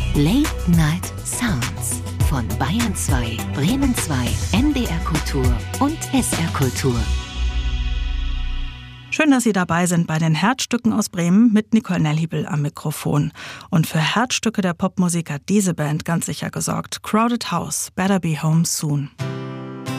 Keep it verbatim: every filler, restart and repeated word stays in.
Late Night Sounds von Bayern zwei, Bremen zwei, N D R Kultur und S R Kultur. Schön, dass Sie dabei sind bei den Herzstücken aus Bremen mit Nicole Nellhiebel am Mikrofon. Und für Herzstücke der Popmusik hat diese Band ganz sicher gesorgt. Crowded House, Better Be Home Soon.